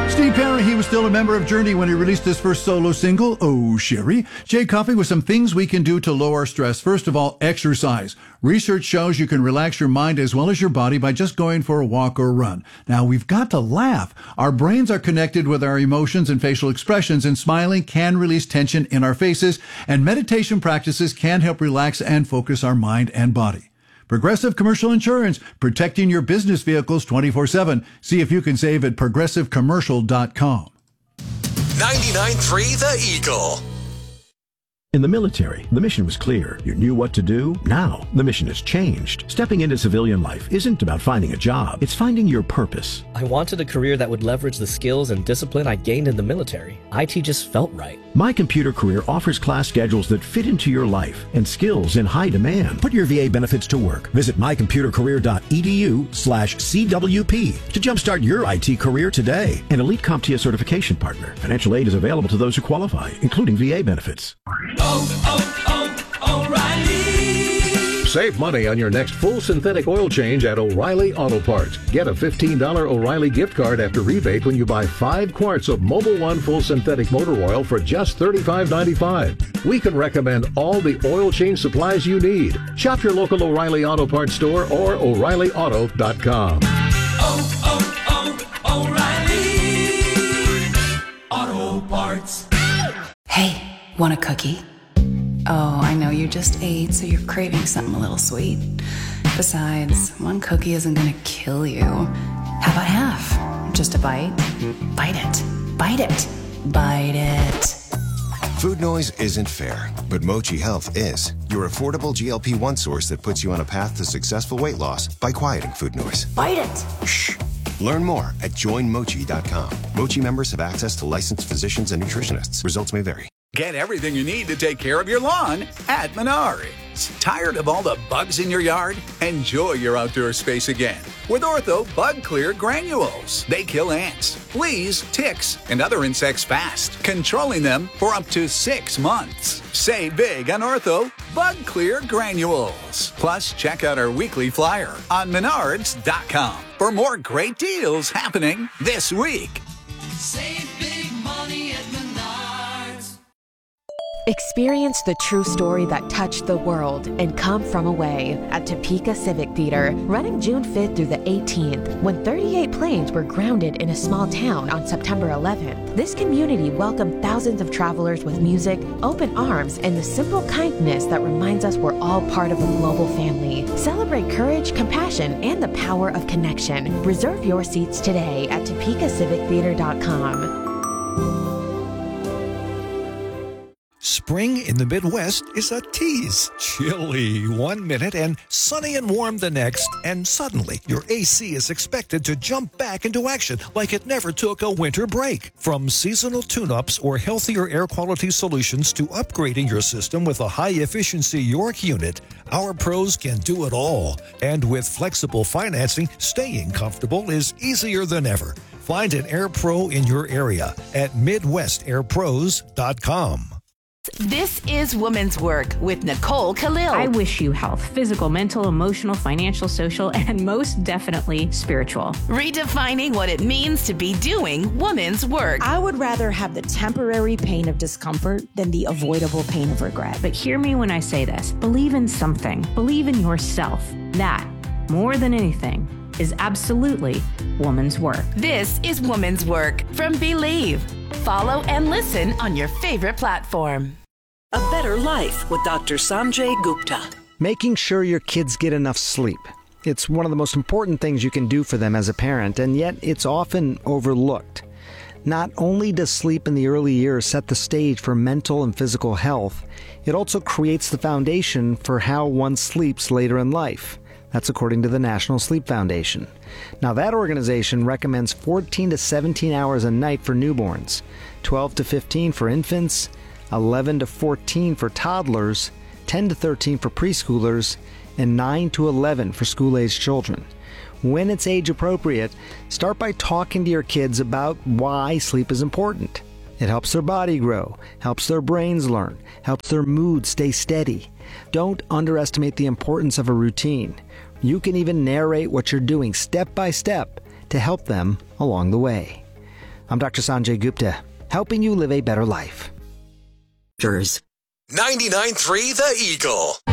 Steve Perry, he was still a member of Journey when he released his first solo single, Oh Sherry. Jay Coffey with some things we can do to lower stress. First of all, exercise. Research shows you can relax your mind as well as your body by just going for a walk or a run. Now, we've got to laugh. Our brains are connected with our emotions and facial expressions, and smiling can release tension in our faces, and meditation practices can help relax and focus our mind and body. Progressive Commercial Insurance, protecting your business vehicles 24/7. See if you can save at progressivecommercial.com. 99.3 The Eagle. In the military, the mission was clear. You knew what to do. Now, the mission has changed. Stepping into civilian life isn't about finding a job. It's finding your purpose. I wanted a career that would leverage the skills and discipline I gained in the military. IT just felt right. My Computer Career offers class schedules that fit into your life and skills in high demand. Put your VA benefits to work. Visit mycomputercareer.edu/CWP to jumpstart your IT career today. An elite CompTIA certification partner. Financial aid is available to those who qualify, including VA benefits. O'Reilly. Save money on your next full synthetic oil change at O'Reilly Auto Parts. Get a $15 O'Reilly gift card after rebate when you buy 5 quarts of Mobil 1 full synthetic motor oil for just $35.95. We can recommend all the oil change supplies you need. Shop your local O'Reilly Auto Parts store or O'ReillyAuto.com. O'Reilly Auto Parts. Hey, want a cookie? Oh, I know you just ate, so you're craving something a little sweet. Besides, one cookie isn't gonna kill you. How about half? Just a bite? Bite it. Bite it. Bite it. Food noise isn't fair, but Mochi Health is. Your affordable GLP-1 source that puts you on a path to successful weight loss by quieting food noise. Bite it. Shh. Learn more at joinmochi.com. Mochi members have access to licensed physicians and nutritionists. Results may vary. Get everything you need to take care of your lawn at Menards. Tired of all the bugs in your yard? Enjoy your outdoor space again with Ortho Bug Clear Granules. They kill ants, fleas, ticks, and other insects fast, controlling them for up to 6 months. Save big on Ortho Bug Clear Granules. Plus, check out our weekly flyer on Menards.com for more great deals happening this week. Save big money at Menards. Experience the true story that touched the world and Come From Away at Topeka Civic Theater, running June 5th through the 18th, when 38 planes were grounded in a small town on September 11th. This community welcomed thousands of travelers with music, open arms, and the simple kindness that reminds us we're all part of a global family. Celebrate courage, compassion, and the power of connection. Reserve your seats today at TopekaCivicTheater.com. Spring in the Midwest is a tease. Chilly 1 minute and sunny and warm the next, and suddenly your AC is expected to jump back into action like it never took a winter break. From seasonal tune-ups or healthier air quality solutions to upgrading your system with a high-efficiency York unit, our pros can do it all. And with flexible financing, staying comfortable is easier than ever. Find an Air Pro in your area at MidwestAirPros.com. This is Woman's Work with Nicole Khalil. I wish you health, physical, mental, emotional, financial, social, and most definitely spiritual. Redefining what it means to be doing woman's work. I would rather have the temporary pain of discomfort than the avoidable pain of regret. But hear me when I say this. Believe in something. Believe in yourself. That, more than anything, is absolutely woman's work. This is Woman's Work from Believe. Follow and listen on your favorite platform. A Better Life with Dr. Sanjay Gupta. Making sure your kids get enough sleep. It's one of the most important things you can do for them as a parent, and yet it's often overlooked. Not only does sleep in the early years set the stage for mental and physical health, it also creates the foundation for how one sleeps later in life. That's according to the National Sleep Foundation. Now, that organization recommends 14 to 17 hours a night for newborns, 12 to 15 for infants, 11 to 14 for toddlers, 10 to 13 for preschoolers, and 9 to 11 for school-aged children. When it's age appropriate, start by talking to your kids about why sleep is important. It helps their body grow, helps their brains learn, helps their mood stay steady. Don't underestimate the importance of a routine. You can even narrate what you're doing step by step to help them along the way. I'm Dr. Sanjay Gupta, helping you live a better life. 99.3 The Eagle.